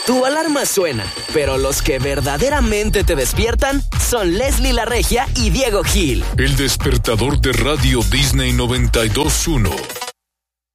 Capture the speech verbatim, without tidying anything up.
Tu alarma suena, pero los que verdaderamente te despiertan son Leslie La Regia y Diego Gil. El despertador de Radio Disney noventa y dos punto uno.